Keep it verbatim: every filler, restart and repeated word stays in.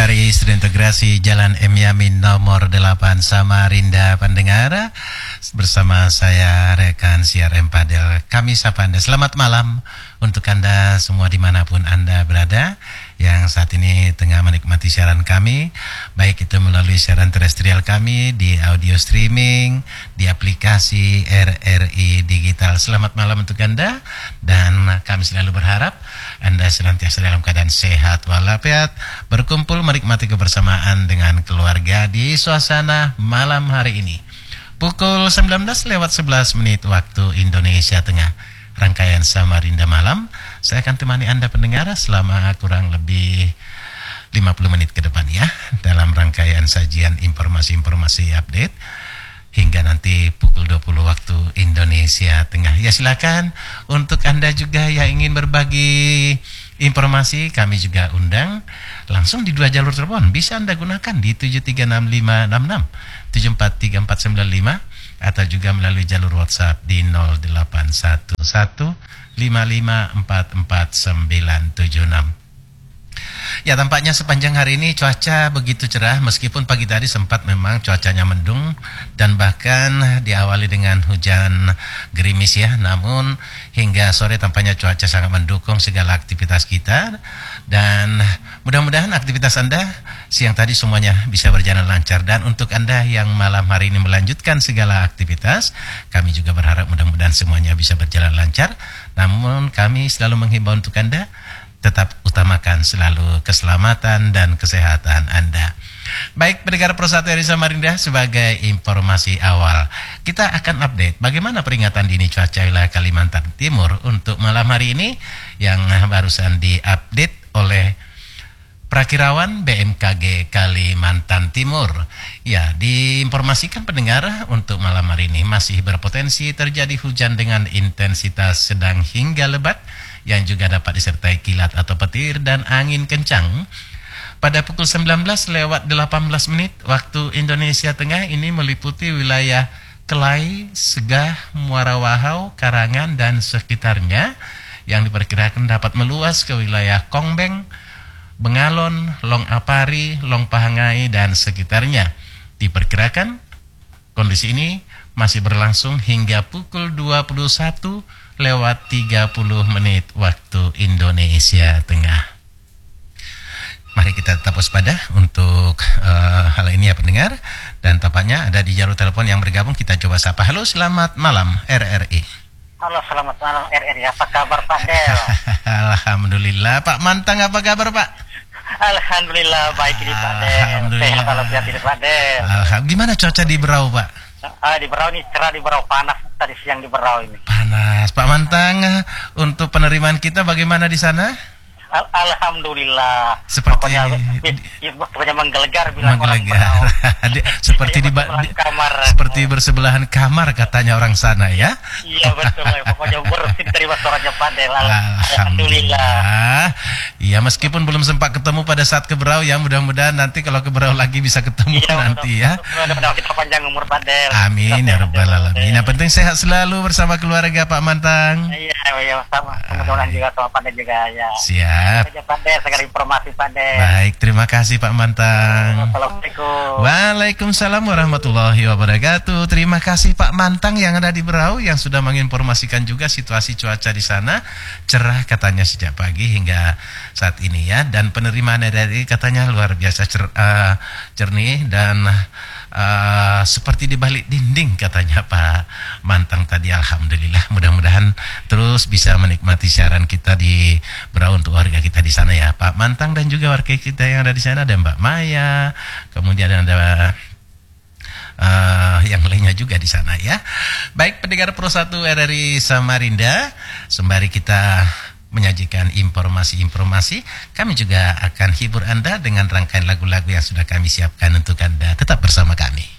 dari Studio Integrasi Jalan M Yamin nomor delapan Samarinda pendengar. Bersama saya rekan siar M Padel, kami sapa Anda. Selamat malam untuk Anda semua dimanapun Anda berada, yang saat ini tengah menikmati siaran kami, baik itu melalui siaran terestrial kami, di audio streaming, di aplikasi R R I Digital. Selamat malam untuk Anda, dan kami selalu berharap Anda senantiasa dalam keadaan sehat walafiat, berkumpul menikmati kebersamaan dengan keluarga di suasana malam hari ini. Pukul sembilan belas lewat sebelas menit waktu Indonesia Tengah. Rangkaian Samarinda Malam, saya akan temani Anda pendengar selama kurang lebih lima puluh menit ke depan ya, dalam rangkaian sajian informasi-informasi update hingga nanti pukul dua puluh waktu Indonesia Tengah. Ya, silakan untuk Anda juga yang ingin berbagi informasi, kami juga undang langsung di dua jalur telepon. Bisa Anda gunakan di tujuh tiga enam lima enam enam, tujuh empat tiga empat sembilan lima, atau juga melalui jalur WhatsApp di nol delapan satu satu lima lima empat empat sembilan tujuh enam. Ya, tampaknya sepanjang hari ini cuaca begitu cerah, meskipun pagi tadi sempat memang cuacanya mendung dan bahkan diawali dengan hujan gerimis ya. Namun hingga sore tampaknya cuaca sangat mendukung segala aktivitas kita, dan mudah-mudahan aktivitas Anda siang tadi semuanya bisa berjalan lancar. Dan untuk Anda yang malam hari ini melanjutkan segala aktivitas, kami juga berharap mudah-mudahan semuanya bisa berjalan lancar. Namun kami selalu menghimbau untuk Anda, tetap utamakan selalu keselamatan dan kesehatan Anda. Baik, pendengar Pro satu R I Samarinda, sebagai informasi awal, kita akan update bagaimana peringatan dini cuaca wilayah Kalimantan Timur untuk malam hari ini yang barusan diupdate oleh Prakirawan B M K G Kalimantan Timur. Ya, diinformasikan pendengar untuk malam hari ini masih berpotensi terjadi hujan dengan intensitas sedang hingga lebat, yang juga dapat disertai kilat atau petir dan angin kencang. Pada pukul sembilan belas lewat delapan belas menit waktu Indonesia Tengah ini meliputi wilayah Kelai, Segah, Muara Wahau, Karangan dan sekitarnya, yang diperkirakan dapat meluas ke wilayah Kongbeng, Bengalon, Long Apari, Long Pahangai dan sekitarnya. Diperkirakan kondisi ini masih berlangsung hingga pukul dua puluh satu lewat tiga puluh menit waktu Indonesia Tengah. Mari kita tetap waspada untuk uh, hal ini ya pendengar. Dan tampaknya ada di jalur telepon yang bergabung, kita coba sapa. Halo, selamat malam R R I. Halo, selamat malam R R I. Apa kabar Pak Del? Alhamdulillah. Pak Mantang, apa kabar Pak? Alhamdulillah baik ini Pak Del. Alhamdulillah. Sehat walafiat ini Pak Del. Alhamdulillah. Gimana cuaca di Berau Pak? Ah, di Berau ini cerah, di Berau panas tadi siang di Berau ini. Panas. Pak Mantang, untuk penerimaan kita bagaimana di sana? Al Alhamdulillah. Seperti pokoknya, di, pokoknya menggelegar bilang menggelegar. orang seperti di, di kamar. Seperti bersebelahan kamar katanya orang sana ya. Iya betul. Pokoknya bersih dari suaranya Pak Del. Alhamdulillah. Iya, meskipun belum sempat ketemu pada saat ke Berau ya, mudah-mudahan nanti kalau ke Berau lagi bisa ketemu iya, nanti ya. Mudah-mudahan kita panjang umur Pak Del. Amin ya rabbal alamin. Yang penting sehat selalu bersama keluarga Pak Mantang. Iya, iya sama. Mudah-mudahan juga sama Pak Del juga ya. Siap. Pak Del, segala informasi Pak Del. Baik, terima kasih Pak Mantang. Assalamualaikum. Waalaikumsalam warahmatullahi wabarakatuh. Terima kasih Pak Mantang yang ada di Berau, yang sudah menginformasikan juga situasi cuaca di sana. Cerah katanya sejak pagi hingga saat ini ya. Dan penerimaan dari katanya luar biasa cer, uh, jernih dan uh, seperti di balik dinding katanya Pak Mantang tadi. Alhamdulillah, mudah-mudahan terus bisa menikmati siaran kita di Berau untuk warga kita di sana ya Pak Mantang, dan juga warga kita yang ada di sana, ada Mbak Maya, kemudian ada uh, yang lainnya juga di sana ya. Baik, pendengar Pro satu R R I Samarinda, sembari kita menyajikan informasi-informasi, kami juga akan hibur Anda dengan rangkaian lagu-lagu yang sudah kami siapkan untuk Anda. Tetap bersama kami.